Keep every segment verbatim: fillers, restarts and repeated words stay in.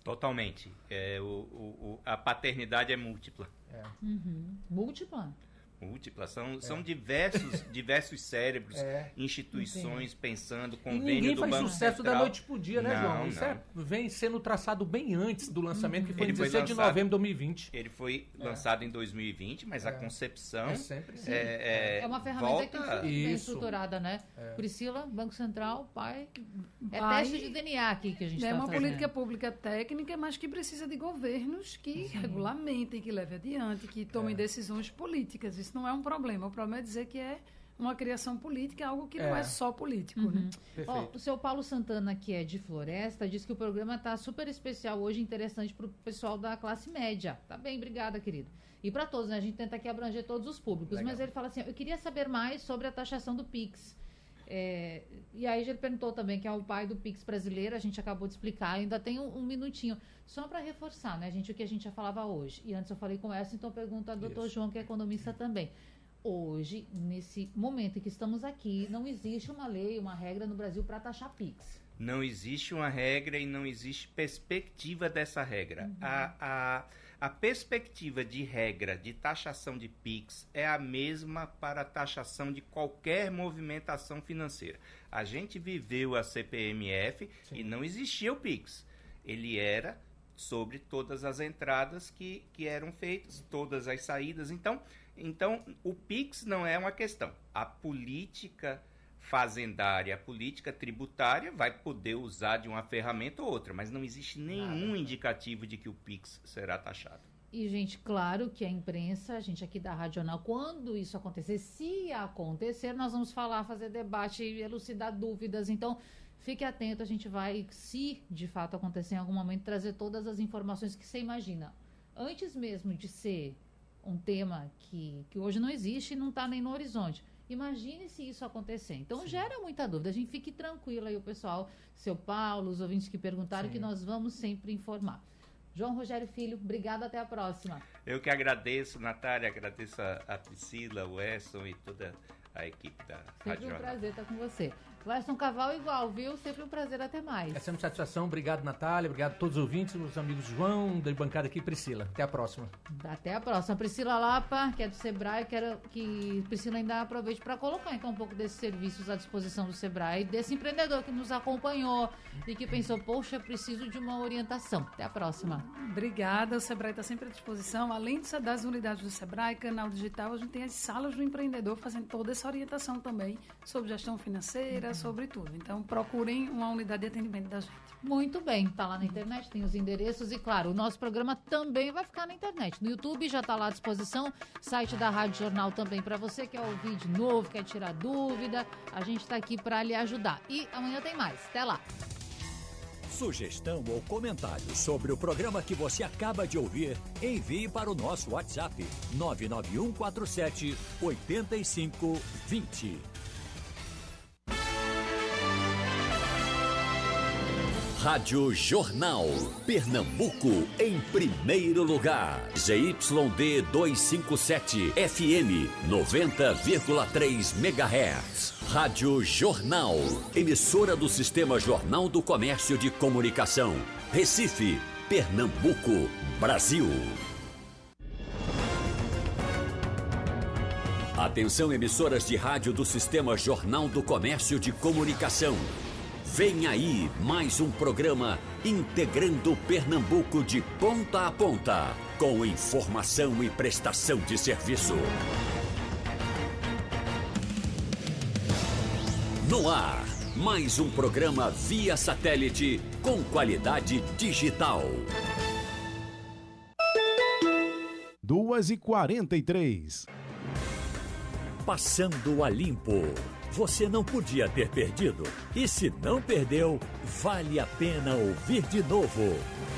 Totalmente. É, o, o, a paternidade é múltipla. É. Uhum. Múltipla? Múltipla. São, É. são diversos, diversos cérebros, É. instituições Entendi. pensando, E convênio ninguém do faz Banco sucesso Central. da noite pro dia, né, Não, João? Isso não. é, vem sendo traçado bem antes do lançamento, que foi em Ele foi dezesseis de lançado- novembro de dois mil e vinte. Ele foi É. lançado em dois mil e vinte, mas a É. concepção É sempre assim. é, É uma ferramenta que volta... é bem Isso. estruturada, né? É. Priscila, Banco Central, pai. É Pai- teste de D N A aqui que a gente É está uma fazendo. política pública técnica, mas que precisa de governos que regulamentem, que levem adiante, que tomem É. decisões políticas. Isso não é um problema. O problema é dizer que é uma criação política, algo que não É. é só político. Uhum. Né? Perfeito. Ó, o seu Paulo Santana, que é de Floresta, diz que o programa está super especial hoje, interessante para o pessoal da classe média. Tá bem, obrigada, querido. E para todos, né? A gente tenta aqui abranger todos os públicos. Legal. Mas ele fala assim, eu queria saber mais sobre a taxação do Pix. É, e aí ele perguntou também que é o pai do Pix brasileiro, a gente acabou de explicar, ainda tem um, um minutinho. Só para reforçar, né, gente, o que a gente já falava hoje. E antes eu falei com essa, então pergunta ao doutor Isso. João, que é economista também. Hoje, nesse momento em que estamos aqui, não existe uma lei, uma regra no Brasil para taxar Pix. Não existe uma regra e não existe perspectiva dessa regra. Uhum. A, a, a perspectiva de regra de taxação de Pix é a mesma para a taxação de qualquer movimentação financeira. A gente viveu a C P M F Sim. e não existia o Pix. Ele era sobre todas as entradas que, que eram feitas, todas as saídas. Então, então, o Pix não é uma questão. A política fazendária, a política tributária vai poder usar de uma ferramenta ou outra, mas não existe nenhum Nada. indicativo de que o Pix será taxado. E, gente, claro que a imprensa, a gente aqui da Rádio Jornal, quando isso acontecer, se acontecer, nós vamos falar, fazer debate, elucidar dúvidas. Então, fique atento, a gente vai, se de fato acontecer em algum momento, trazer todas as informações que você imagina. Antes mesmo de ser um tema que, que hoje não existe e não está nem no horizonte. Imagine se isso acontecer. Então, Sim. gera muita dúvida. A gente fique tranquilo aí, o pessoal, seu Paulo, os ouvintes que perguntaram, Sim. que nós vamos sempre informar. João Rogério Filho, obrigado, até a próxima. Eu que agradeço, Natália, agradeço a, a Priscila, o Edson e toda a equipe da Rádio Sempre um Jornal. prazer estar com você. Weston Caval igual, viu? Sempre um prazer, até mais. É sempre satisfação. Obrigado, Natália. Obrigado a todos os ouvintes, os amigos João, da bancada aqui, Priscila. Até a próxima. Até a próxima. Priscila Lapa, que é do Sebrae, quero que Priscila ainda aproveite para colocar então um pouco desses serviços à disposição do Sebrae, desse empreendedor que nos acompanhou e que pensou, poxa, preciso de uma orientação. Até a próxima. Obrigada, o Sebrae está sempre à disposição. Além de- das unidades do Sebrae, canal digital, a gente tem as salas do empreendedor fazendo toda essa orientação também sobre gestão financeira, sobre tudo. Então, procurem uma unidade de atendimento da gente. Muito bem, tá lá na internet, tem os endereços e, claro, o nosso programa também vai ficar na internet. No YouTube já tá lá à disposição, site da Rádio Jornal também para você que quer ouvir de novo, quer tirar dúvida, a gente tá aqui para lhe ajudar. E amanhã tem mais. Até lá. Sugestão ou comentário sobre o programa que você acaba de ouvir, envie para o nosso WhatsApp nove nove um quatro sete oito cinco dois zero. Rádio Jornal, Pernambuco em primeiro lugar. Z Y D duzentos e cinquenta e sete, F M noventa vírgula três megahertz. Rádio Jornal, emissora do Sistema Jornal do Comércio de Comunicação. Recife, Pernambuco, Brasil. Atenção, emissoras de rádio do Sistema Jornal do Comércio de Comunicação. Vem aí mais um programa integrando Pernambuco de ponta a ponta, com informação e prestação de serviço. No ar, mais um programa via satélite com qualidade digital. duas e quarenta e três. Passando a limpo. Você não podia ter perdido. E se não perdeu, vale a pena ouvir de novo.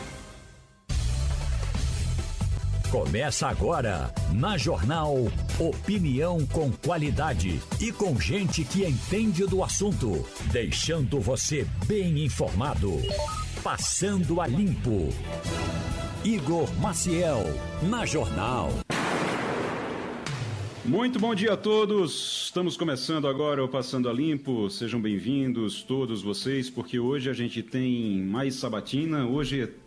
Começa agora, na Jornal, opinião com qualidade e com gente que entende do assunto, deixando você bem informado. Passando a limpo. Igor Maciel, na Jornal. Muito bom dia a todos, estamos começando agora o Passando a Limpo, sejam bem-vindos todos vocês, porque hoje a gente tem mais sabatina, hoje